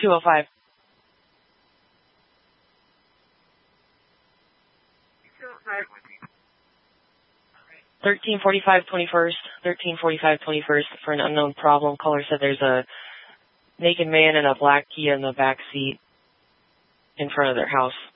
205. 1345 21st. 1345 21st for an unknown problem. Caller said there's a naked man in a black Kia in the back seat in front of their house.